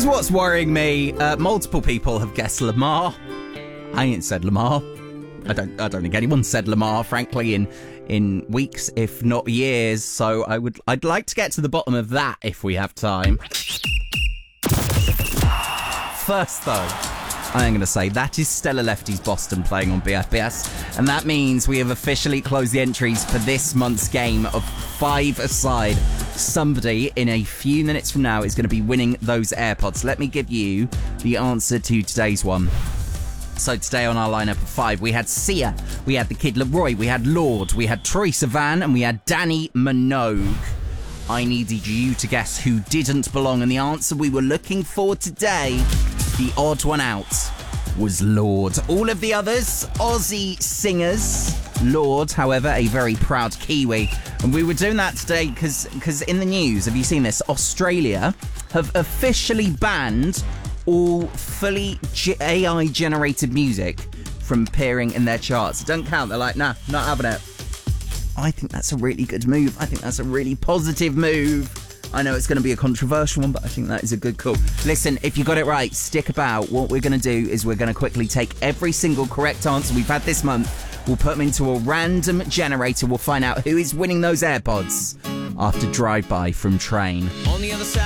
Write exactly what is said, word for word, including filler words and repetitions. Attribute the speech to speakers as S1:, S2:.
S1: what's worrying me. Uh, multiple people have guessed Lamar. I ain't said Lamar. I don't. I don't think anyone said Lamar, frankly, in in weeks, if not years. So I would. I'd like to get to the bottom of that if we have time. First, though, I'm going to say that is Stella Lefty's Boston playing on B F B S, and that means we have officially closed the entries for this month's game of five-a-side. Somebody in a few minutes from now is going to be winning those AirPods. Let me give you the answer to today's one. So today on our lineup of five, we had Sia, we had the Kid Leroy, we had Lord, we had Troye Sivan, and we had Danny Minogue. I needed you to guess who didn't belong, and the answer we were looking for today, the odd one out, was Lord. All of the others, Aussie singers. Lord, however, a very proud Kiwi. And we were doing that today because because in the news, have you seen this? Australia have officially banned all fully A I-generated music from appearing in their charts. It doesn't count. They're like, nah, not having it. I think that's a really good move. I think that's a really positive move. I know it's going to be a controversial one, but I think that is a good call. Listen, if you got it right, stick about. What we're going to do is we're going to quickly take every single correct answer we've had this month. We'll put them into a random generator. We'll find out who is winning those AirPods after Drive By from Train.
S2: On the other side.